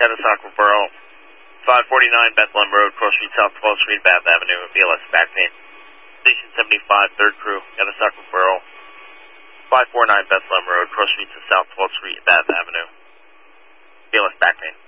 Tavistock referral. 549 Bethlehem Road, Cross Street South, 12th Street, Bath Avenue, BLS back pain. Station 75, third crew, Tavistock referral. 549 Bethlehem Road, Cross Street to South, 12th Street, Bath Avenue, BLS back pain.